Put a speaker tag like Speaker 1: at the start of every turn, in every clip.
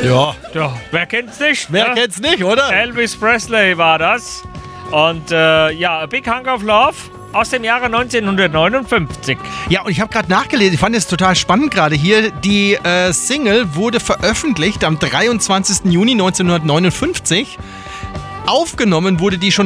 Speaker 1: Ja.
Speaker 2: Ja, wer kennt's nicht?
Speaker 1: Wer kennt's nicht, oder?
Speaker 2: Elvis Presley war das. Und A Big Hunk of Love aus dem Jahre 1959.
Speaker 1: Ja, und ich habe gerade nachgelesen, ich fand es total spannend gerade hier. Die Single wurde veröffentlicht am 23. Juni 1959. Aufgenommen wurde die schon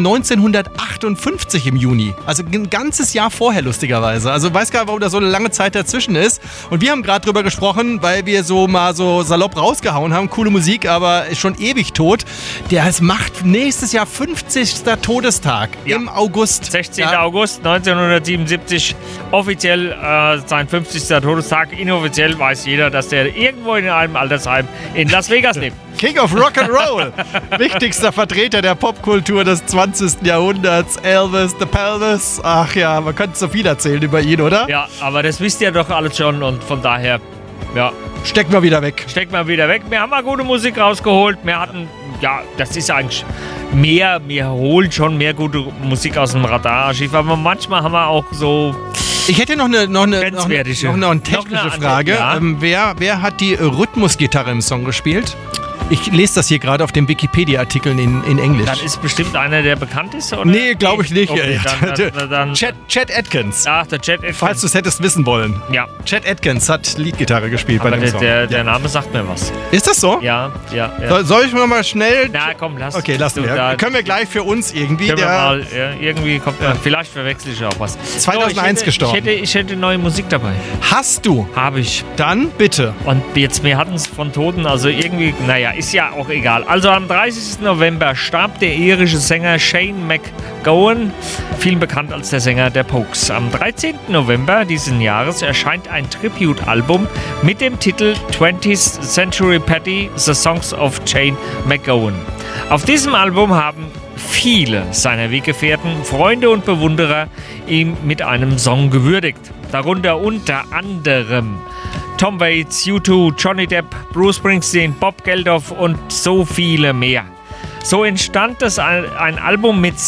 Speaker 1: 1958 im Juni. Also ein ganzes Jahr vorher, lustigerweise. Also weiß gar nicht, warum da so eine lange Zeit dazwischen ist. Und wir haben gerade drüber gesprochen, weil wir so mal so salopp rausgehauen haben. Coole Musik, aber ist schon ewig tot. Der macht nächstes Jahr 50. Todestag im August.
Speaker 2: 16. August 1977. Offiziell sein 50. Todestag. Inoffiziell weiß jeder, dass der irgendwo in einem Altersheim in Las Vegas lebt.
Speaker 1: King of Rock'n'Roll. Wichtigster Vertreter der Popkultur des 20. Jahrhunderts. Elvis the Pelvis. Ach ja, man könnte so viel erzählen über ihn, oder?
Speaker 2: Ja, aber das wisst ihr doch alles schon und von daher, ja.
Speaker 1: Stecken wir wieder weg.
Speaker 2: Wir haben mal gute Musik rausgeholt. Wir hatten, das ist eigentlich wir holen schon mehr gute Musik aus dem Radararchiv, aber manchmal haben wir auch so...
Speaker 1: Ich hätte noch eine technische Frage.
Speaker 2: Ja.
Speaker 1: Wer hat die Rhythmusgitarre im Song gespielt? Ich lese das hier gerade auf dem Wikipedia-Artikel in Englisch.
Speaker 2: Dann ist bestimmt einer, der bekannt ist, oder?
Speaker 1: Nee, glaube ich nicht.
Speaker 2: Okay, dann
Speaker 1: Chet Atkins.
Speaker 2: Ach, der Chet Atkins.
Speaker 1: Falls du es hättest wissen wollen.
Speaker 2: Ja.
Speaker 1: Chet Atkins hat Leadgitarre gespielt
Speaker 2: aber
Speaker 1: bei dem Song.
Speaker 2: Der Name sagt mir was.
Speaker 1: Ist das so?
Speaker 2: Ja.
Speaker 1: Soll ich mal schnell...
Speaker 2: Na komm, lass.
Speaker 1: Okay, lassen wir. Können wir gleich für uns irgendwie...
Speaker 2: irgendwie kommt... Vielleicht verwechsel ich auch was.
Speaker 1: 2001 gestorben.
Speaker 2: Ich hätte neue Musik dabei.
Speaker 1: Hast du?
Speaker 2: Habe ich.
Speaker 1: Dann bitte.
Speaker 2: Und jetzt, wir hatten es von Toten, also irgendwie... Naja, ist ja auch egal. Also am 30. November starb der irische Sänger Shane MacGowan, vielen bekannt als der Sänger der Pogues. Am 13. November diesen Jahres erscheint ein Tribute-Album mit dem Titel 20th Century Patty, The Songs of Shane MacGowan. Auf diesem Album haben viele seiner Weggefährten, Freunde und Bewunderer ihn mit einem Song gewürdigt. Darunter unter anderem Tom Waits, U2, Johnny Depp, Bruce Springsteen, Bob Geldof und so viele mehr. So entstand ein Album mit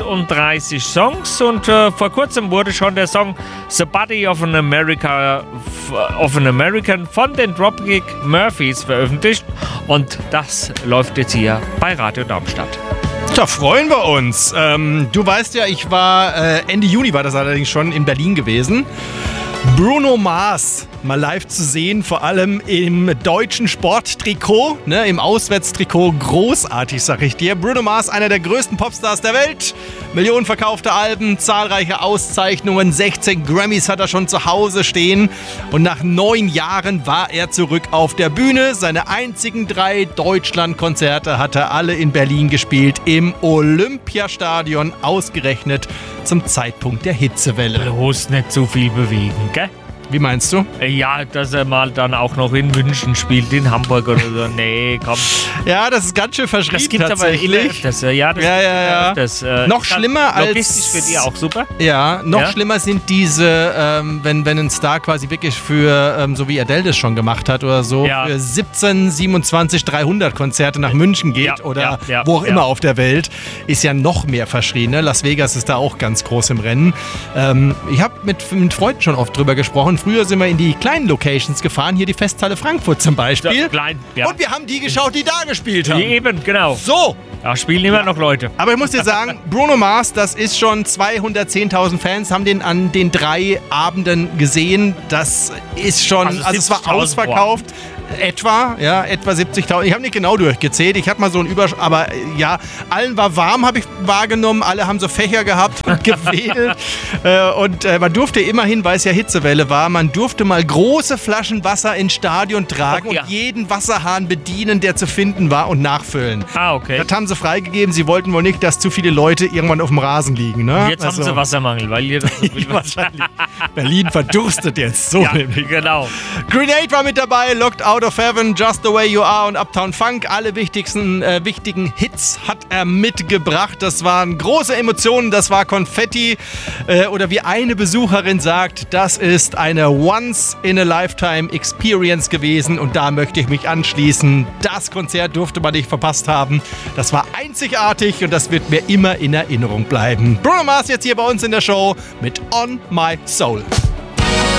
Speaker 2: 36 Songs und vor kurzem wurde schon der Song The Body of an American von den Dropkick Murphys veröffentlicht und das läuft jetzt hier bei Radio Darmstadt.
Speaker 1: Da freuen wir uns. Du weißt ja, ich war Ende Juni war das allerdings schon in Berlin gewesen. Bruno Mars mal live zu sehen, vor allem im deutschen Sporttrikot, ne, im Auswärtstrikot, großartig, sag ich dir. Bruno Mars, einer der größten Popstars der Welt, Millionen verkaufte Alben, zahlreiche Auszeichnungen, 16 Grammys hat er schon zu Hause stehen und nach 9 Jahren war er zurück auf der Bühne. Seine einzigen 3 Deutschlandkonzerte hat er alle in Berlin gespielt, im Olympiastadion, ausgerechnet zum Zeitpunkt der Hitzewelle.
Speaker 2: Bloß nicht so viel bewegen, gell?
Speaker 1: Wie meinst du?
Speaker 2: Ja, dass er mal dann auch noch in München spielt, in Hamburg oder so. Nee, komm.
Speaker 1: Ja, das ist ganz schön verschrieben. Das
Speaker 2: gibt es aber immer öfters. Ja. Öfters.
Speaker 1: Noch schlimmer als...
Speaker 2: Logistisch für die auch super.
Speaker 1: Ja, noch schlimmer sind diese, wenn ein Star quasi wirklich für, so wie Adele das schon gemacht hat oder so, für 17, 27, 300 Konzerte nach München geht oder wo auch immer auf der Welt, ist ja noch mehr verschrien. Ne? Las Vegas ist da auch ganz groß im Rennen. Ich habe mit Freunden schon oft drüber gesprochen. Früher sind wir in die kleinen Locations gefahren, hier die Festhalle Frankfurt zum Beispiel.
Speaker 2: Ja, klein, ja.
Speaker 1: Und wir haben die geschaut, die da gespielt haben.
Speaker 2: Eben, genau.
Speaker 1: So.
Speaker 2: Da spielen immer noch Leute.
Speaker 1: Aber ich muss dir sagen, Bruno Mars, das ist schon 210.000 Fans, haben den an den 3 Abenden gesehen. Das ist schon, also es war ausverkauft. Etwa 70.000. Ich habe nicht genau durchgezählt. Ich habe mal so ein aber ja, allen war warm, habe ich wahrgenommen. Alle haben so Fächer gehabt und gewedelt. Und man durfte immerhin, weil es ja Hitzewelle war, man durfte mal große Flaschen Wasser ins Stadion tragen und jeden Wasserhahn bedienen, der zu finden war und nachfüllen.
Speaker 2: Ah, okay.
Speaker 1: Das haben sie freigegeben. Sie wollten wohl nicht, dass zu viele Leute irgendwann auf dem Rasen liegen. Ne?
Speaker 2: Jetzt haben sie Wassermangel, weil ihr das so viel
Speaker 1: wahrscheinlich. Berlin verdurstet jetzt so.
Speaker 2: Ja, genau.
Speaker 1: Grenade war mit dabei, Locked Out of Heaven, Just the Way You Are und Uptown Funk. Alle wichtigen Hits hat er mitgebracht. Das waren große Emotionen, das war Konfetti. Oder wie eine Besucherin sagt, das ist eine Once-in-a-Lifetime-Experience gewesen. Und da möchte ich mich anschließen. Das Konzert durfte man nicht verpasst haben. Das war einzigartig und das wird mir immer in Erinnerung bleiben. Bruno Mars jetzt hier bei uns in der Show mit On My Soul.